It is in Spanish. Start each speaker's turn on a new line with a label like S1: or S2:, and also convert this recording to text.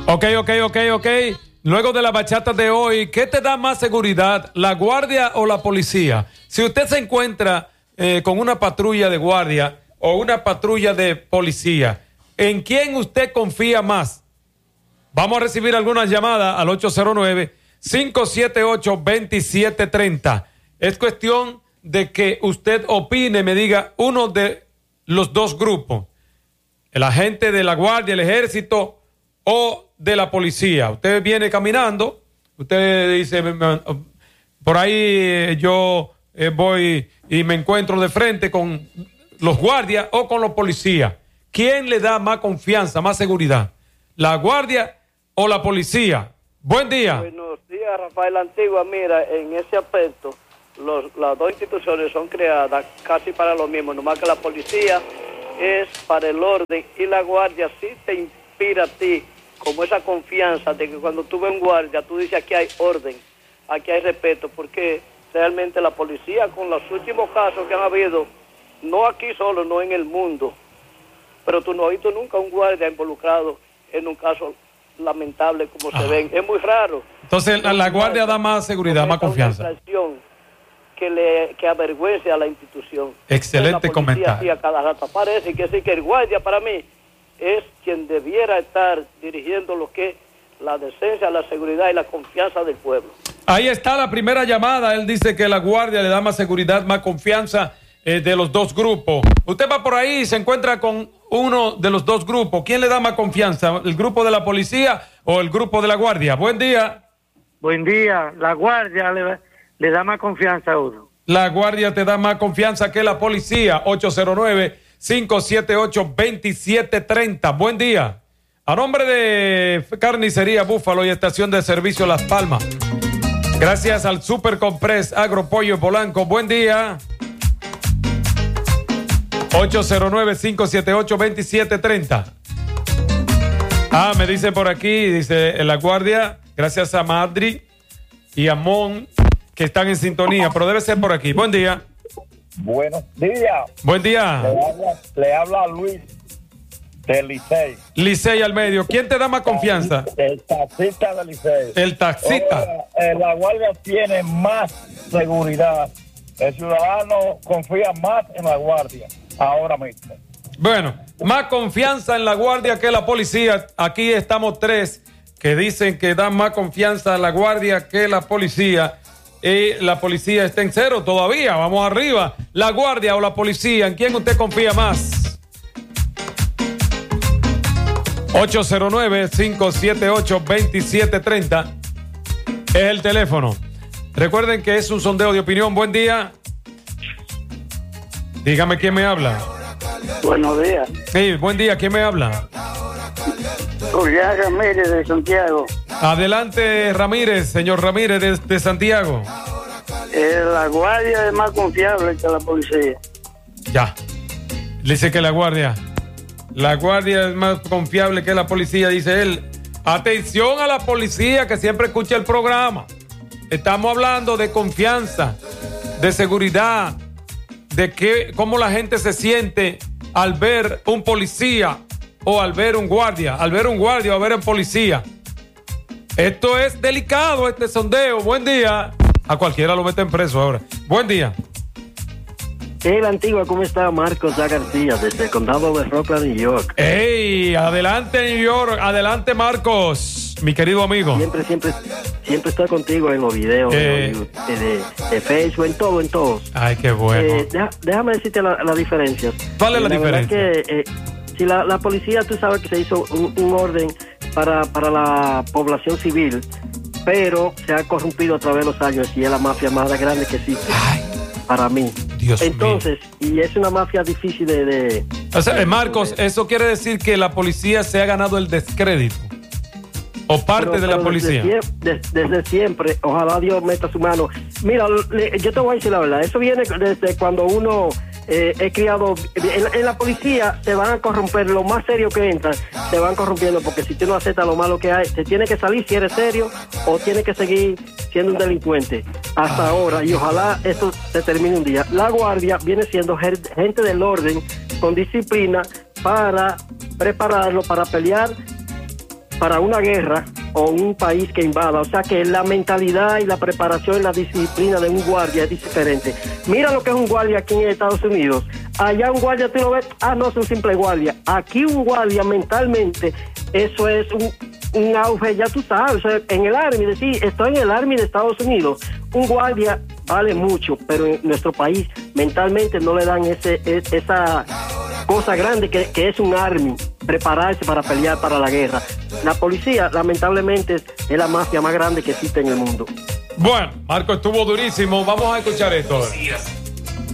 S1: Ok. Luego de la bachata de hoy, ¿qué te da más seguridad, la guardia o la policía? Si usted se encuentra con una patrulla de guardia o una patrulla de policía, ¿en quién usted confía más? Vamos a recibir algunas llamadas al 809-578-2730. Es cuestión de que usted opine, me diga uno de los dos grupos, el agente de la guardia, el ejército o de la policía. Usted viene caminando, usted dice, por ahí yo voy y me encuentro de frente con los guardias o con los policías. ¿Quién le da más confianza, más seguridad? ¿La guardia o la policía? Buen día.
S2: Buenos días, Rafael Antigua. Mira, en ese aspecto, las dos instituciones son creadas casi para lo mismo, nomás que la policía es para el orden y la guardia sí te inspira a ti como esa confianza de que cuando tú ves un guardia, tú dices aquí hay orden, aquí hay respeto, porque realmente la policía con los últimos casos que han habido, no aquí solo, no en el mundo, pero tú no has visto nunca un guardia involucrado en un caso lamentable como se ven, es muy raro.
S1: Entonces la guardia da más seguridad, más confianza.
S2: Que avergüence a la institución.
S1: Excelente comentario.
S2: Sí, a cada rato aparece que sí, que el guardia para mí es quien debiera estar dirigiendo lo que es la decencia, la seguridad y la confianza del pueblo.
S1: Ahí está la primera llamada. Él dice que la guardia le da más seguridad, más confianza de los dos grupos. Usted va por ahí y se encuentra con uno de los dos grupos. ¿Quién le da más confianza? ¿El grupo de la policía o el grupo de la guardia? Buen día.
S3: Buen día. La guardia le da más confianza a uno.
S1: La guardia te da más confianza que la policía. 809-578-2730. Buen día. A nombre de Carnicería Búfalo y Estación de Servicio Las Palmas. Gracias al Super Compress Agropollo Polanco. Buen día. 809-578-2730. Me dice por aquí, dice la guardia, gracias a Madri y a Mon, que están en sintonía, pero debe ser por aquí. Buen día.
S4: Buenos días.
S1: Buen día.
S4: Le habla Luis de Licey.
S1: Licey al medio. ¿Quién te da más confianza?
S4: El taxista de Licey.
S1: El taxista.
S4: La guardia tiene más seguridad. El ciudadano confía más en la guardia ahora mismo.
S1: Bueno, más confianza en la guardia que la policía. Aquí estamos tres que dicen que dan más confianza a la guardia que la policía. Y la policía está en cero todavía. Vamos arriba. La guardia o la policía, ¿en quién usted confía más? 809-578-2730 es el teléfono. Recuerden que es un sondeo de opinión. Buen día. Dígame quién me habla.
S2: Buenos días.
S1: Sí, buen día. ¿Quién me habla?
S2: Julián Ramírez de Santiago.
S1: Adelante, Ramírez, señor Ramírez de Santiago.
S2: La guardia es más confiable que la policía.
S1: Ya. Dice que la guardia es más confiable que la policía, dice él. Atención a la policía que siempre escucha el programa. Estamos hablando de confianza, de seguridad, de cómo la gente se siente al ver un policía o al ver un guardia, o al ver un policía. Esto es delicado, este sondeo. Buen día. A cualquiera lo meten preso ahora. Buen día.
S3: La Antigua, ¿cómo está? Marcos A. García, desde el condado de Rockland, New York.
S1: ¡Ey! Adelante, New York. Adelante, Marcos, mi querido amigo.
S3: Siempre estoy contigo en los videos de Facebook, en todos.
S1: Ay, qué bueno.
S3: Déjame decirte la diferencia.
S1: ¿Cuál es la diferencia?
S3: Que, si la policía, tú sabes que se hizo un orden para la población civil, pero se ha corrompido a través de los años y es la mafia más grande que existe.
S1: Ay,
S3: para mí.
S1: Dios
S3: Entonces,
S1: mío.
S3: Y es una mafia difícil de...
S1: O sea, Marcos, eso quiere decir que la policía se ha ganado el descrédito. O parte de la policía.
S3: Desde siempre, ojalá Dios meta su mano. Mira, yo te voy a decir la verdad, eso viene desde cuando uno es criado. En la policía te van a corromper, lo más serio que entran, te van corrompiendo, porque si tú no aceptas lo malo que hay, te tiene que salir si eres serio o tienes que seguir siendo un delincuente hasta ahora, y ojalá esto se termine un día. La guardia viene siendo gente del orden con disciplina para prepararlo para pelear para una guerra o un país que invada. O sea que la mentalidad y la preparación y la disciplina de un guardia es diferente. Mira lo que es un guardia aquí en Estados Unidos. Allá un guardia tú lo ves, no es un simple guardia. Aquí un guardia mentalmente, eso es un auge, ya tú sabes, o sea, en el Army, decir, estoy en el Army de Estados Unidos. Un guardia vale mucho, pero en nuestro país mentalmente no le dan esa cosa grande que es un Army, prepararse para pelear para la guerra. La policía, lamentablemente, es la mafia más grande que existe en el mundo.
S1: Bueno, Marco, estuvo durísimo. Vamos a escuchar esto.